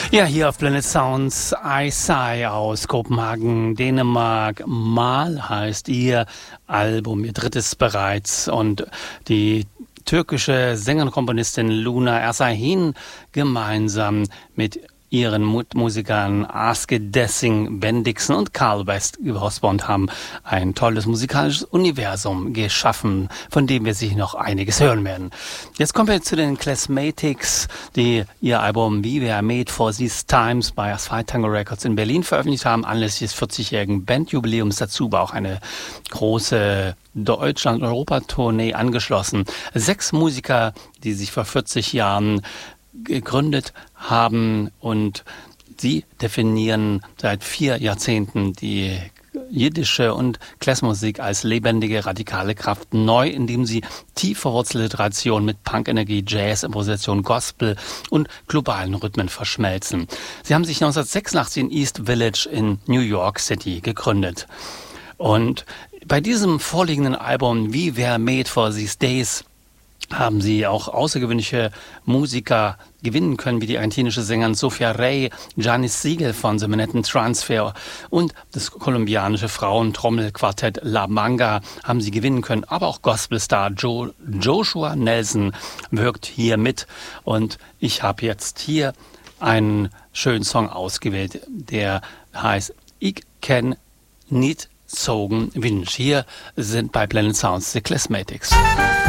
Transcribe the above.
Ja, hier auf Planet Sounds Isai aus Kopenhagen, Dänemark. Mal heißt ihr Album, ihr drittes bereits. Und die türkische Sängerin und Komponistin Luna Ersahin gemeinsam mit ihren Musikern Aske Dessing, Ben Dixon und Carl West Osborne haben ein tolles musikalisches Universum geschaffen, von dem wir sich noch einiges hören werden. Jetzt kommen wir zu den Classmatics, die ihr Album We Were Made for These Times bei Asphalt Tango Records in Berlin veröffentlicht haben, anlässlich des 40-jährigen Bandjubiläums. Dazu war auch eine große Deutschland- und Europa-Tournee angeschlossen. 6 Musiker, die sich vor 40 Jahren gegründet haben, und sie definieren seit 4 Jahrzehnten die jiddische und Klassmusik als lebendige, radikale Kraft neu, indem sie tief verwurzelte Traditionen mit Punk-Energie, Jazz, Improvisation, Gospel und globalen Rhythmen verschmelzen. Sie haben sich 1986 in East Village in New York City gegründet. Und bei diesem vorliegenden Album We Were Made for These Days haben sie auch außergewöhnliche Musiker gewinnen können, wie die argentinische Sängerin Sofia Rey, Janis Siegel von The Manhattan Transfer und das kolumbianische Frauentrommelquartett La Manga haben sie gewinnen können. Aber auch Gospelstar Joshua Nelson wirkt hier mit. Und ich habe jetzt hier einen schönen Song ausgewählt, der heißt Ich Ken Niet Zogen Winch. Hier sind bei Planet Sounds The Classmatics.